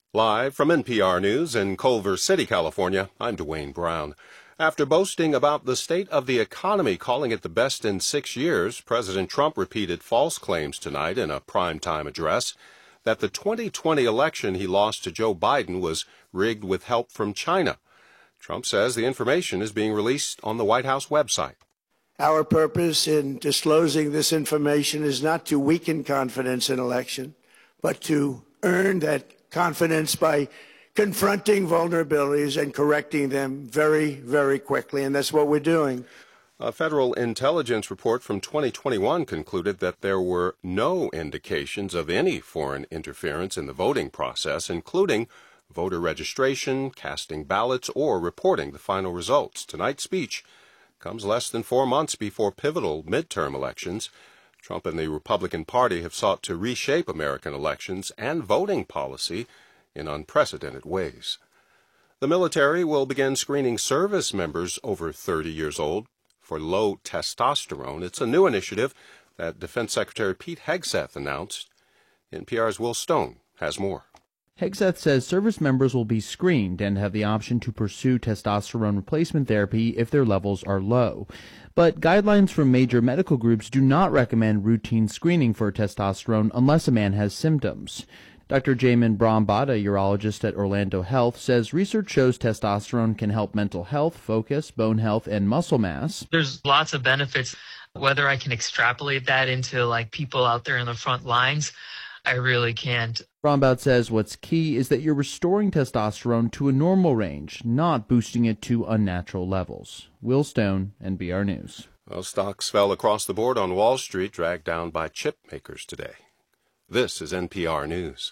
Live from NPR News in Culver City, California, I'm Dwayne Brown. After boasting about the state of the economy, calling it the best in 6 years, President Trump repeated false claims tonight in a primetime address that the 2020 election he lost to Joe Biden was rigged with help from China. Trump says the information is being released on the White House website. Our purpose in disclosing this information is not to weaken confidence in election, but to earn that confidence by confronting vulnerabilities and correcting them very, very quickly, and that's what we're doing. A federal intelligence report from 2021 concluded that there were no indications of any foreign interference in the voting process, including voter registration, casting ballots, or reporting the final results. Tonight's speech comes less than 4 months before pivotal midterm elections. Trump and the Republican Party have sought to reshape American elections and voting policy in unprecedented ways. The military will begin screening service members over 30 years old for low testosterone. It's a new initiative that Defense Secretary Pete Hegseth announced. NPR's Will Stone has more. Hegseth says service members will be screened and have the option to pursue testosterone replacement therapy if their levels are low. But guidelines from major medical groups do not recommend routine screening for testosterone unless a man has symptoms. Dr. Jamin Brahmbhatt, a urologist at Orlando Health, says research shows testosterone can help mental health, focus, bone health, and muscle mass. There's lots of benefits. Whether I can extrapolate that into people out there in the front lines, I really can't. Brahmbhatt says what's key is that you're restoring testosterone to a normal range, not boosting it to unnatural levels. Will Stone, NPR News. Well, stocks fell across the board on Wall Street, dragged down by chip makers today. This is NPR News.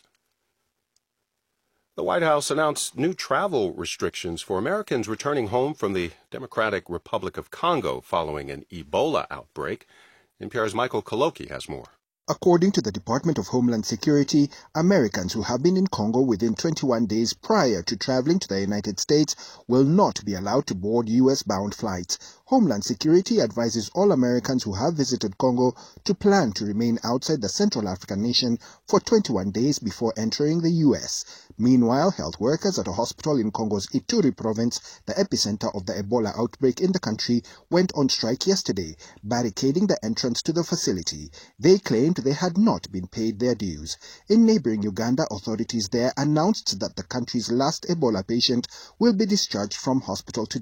The White House announced new travel restrictions for Americans returning home from the Democratic Republic of Congo following an Ebola outbreak. NPR's Michael Koloki has more. According to the Department of Homeland Security, Americans who have been in Congo within 21 days prior to traveling to the United States will not be allowed to board U.S.-bound flights. Homeland Security advises all Americans who have visited Congo to plan to remain outside the Central African nation for 21 days before entering the U.S. Meanwhile, health workers at a hospital in Congo's Ituri province, the epicenter of the Ebola outbreak in the country, went on strike yesterday, barricading the entrance to the facility. They claimed they had not been paid their dues. In neighboring Uganda, authorities there announced that the country's last Ebola patient will be discharged from hospital today.